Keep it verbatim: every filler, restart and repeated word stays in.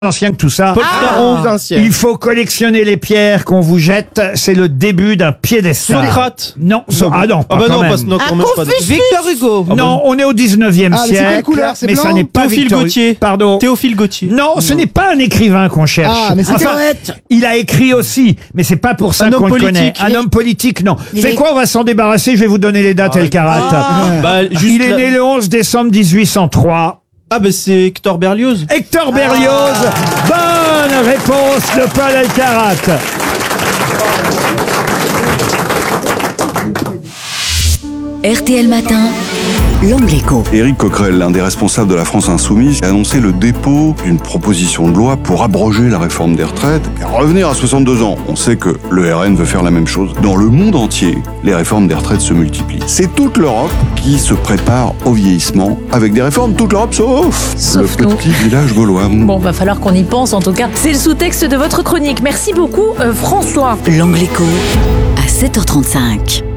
ancien que tout ça. Paul Fréron, ancien. Il faut collectionner les pierres qu'on vous jette. C'est le début d'un piédestal. Socrate. Non, so- ah non, pas Ah bah quand non, même. parce, non, quand même pas. Victor Hugo. Non, on est au dix-neuvième Ah, mais c'est siècle. quelle couleur, c'est mais ça blanc n'est pas Théophile Victor Hugo. Gautier. Pardon. Théophile Gautier. Non, ce n'est pas un écrivain qu'on cherche. Ah, mais c'est Enfin, correct. il a écrit aussi, mais c'est pas pour ça Un qu'on homme le connaît. politique. Un homme politique, non. Il C'est est- quoi, on va s'en débarrasser, je vais vous donner les dates, El Karat. Bah, juste Il est la- né le onze décembre dix-huit cent trois. Ah bah c'est Hector Berlioz. Hector Berlioz. Bonne réponse de Paul Elkarat. R T L Matin, l'Angle Écho. Éric Coquerel, l'un des responsables de la France Insoumise, a annoncé le dépôt d'une proposition de loi pour abroger la réforme des retraites et revenir à soixante-deux ans. On sait que le R N veut faire la même chose. Dans le monde entier, les réformes des retraites se multiplient. C'est toute l'Europe qui se prépare au vieillissement avec des réformes. Toute l'Europe sauf, Sauf le nous. petit village gaulois. Bon, va falloir qu'on y pense en tout cas. C'est le sous-texte de votre chronique. Merci beaucoup, euh, François. L'Angle Écho, à sept heures trente-cinq.